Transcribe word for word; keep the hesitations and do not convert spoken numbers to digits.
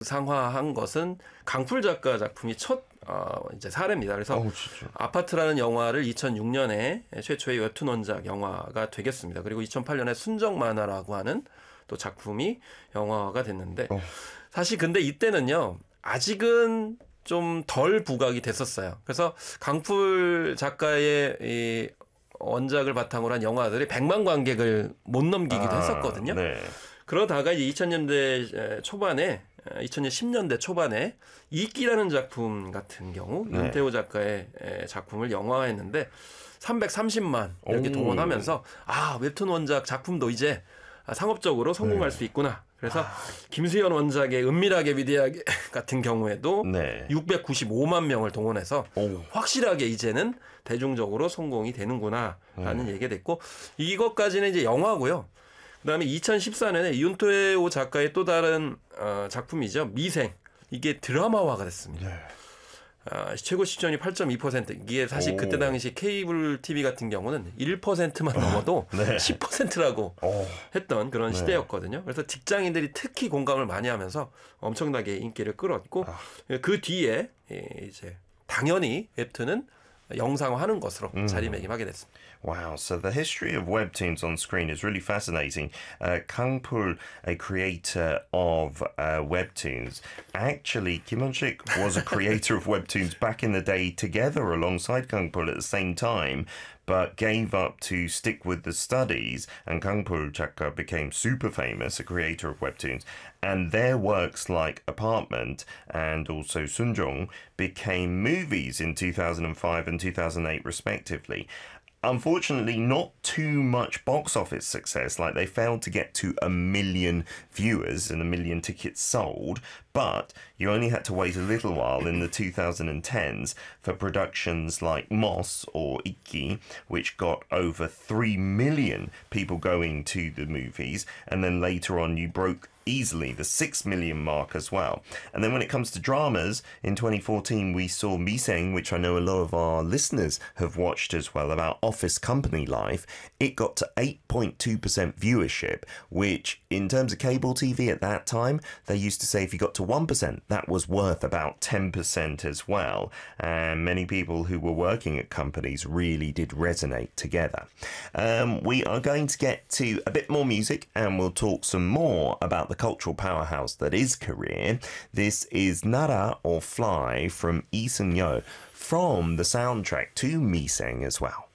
상화한 것은 강풀 작가 작품이 첫 어, 이제 사례입니다. 그래서 어, 아파트라는 영화를 이천육 년에 최초의 웹툰 원작 영화가 되겠습니다. 그리고 이천팔 년에 순정 만화라고 하는 또 작품이 영화가 됐는데 어. 사실 근데 이때는요 아직은 좀 덜 부각이 됐었어요. 그래서 강풀 작가의 이 원작을 바탕으로 한 영화들이 백만 관객을 못 넘기기도 아, 했었거든요. 네. 그러다가 이제 이천 년대 초반에 이천십 년대 초반에 이끼라는 작품 같은 경우 네. 윤태호 작가의 작품을 영화화했는데 삼백삼십만 이렇게 오. 동원하면서 아 웹툰 원작 작품도 이제 상업적으로 성공할 네. 수 있구나. 그래서 아. 김수현 원작의 은밀하게 위대하게 같은 경우에도 네. 육백구십오만 명을 동원해서 오. 확실하게 이제는 대중적으로 성공이 되는구나라는 네. 얘기가 됐고 이것까지는 이제 영화고요. 그다음에 이천십사 년에 윤태호 작가의 또 다른 어, 작품이죠. 미생. 이게 드라마화가 됐습니다. 네. 아, 최고 시청률이 팔 점 이 퍼센트. 이게 사실 오. 그때 당시 케이블 티비 같은 경우는 일 퍼센트만 넘어도 네. 십 퍼센트라고 오. 했던 그런 네. 시대였거든요. 그래서 직장인들이 특히 공감을 많이 하면서 엄청나게 인기를 끌었고 아. 그 뒤에 이제 당연히 웹툰은 영상화하는 것으로 음. 자리매김하게 됐습니다. Wow, so the history of webtoons on screen is really fascinating. Uh, Kang Pul, a creator of uh, webtoons, actually, Kim Won-sik was a creator of webtoons back in the day together alongside Kang Pul at the same time, but gave up to stick with the studies, and Kang Pul Chakka became super famous, a creator of webtoons, and their works like Apartment and also Sunjong became movies in two thousand five and two thousand eight respectively. Unfortunately, not too much box office success, like they failed to get to a million viewers and a million tickets sold, but you only had to wait a little while in the two thousand tens for productions like Moss or Ikki, which got over three million people going to the movies, and then later on you broke easily the six million mark as well. And then when it comes to dramas, in twenty fourteen we saw Miseng, which I know a lot of our listeners have watched as well, about office company life. It got to eight point two percent viewership, which in terms of cable T V at that time, they used to say if you got to one percent, that was worth about ten percent as well. And many people who were working at companies really did resonate together. Um, we are going to get to a bit more music and we'll talk some more about the cultural powerhouse that is Korea. This is Nara or Fly from Lee Seung-yeol from the soundtrack to Miseng as well.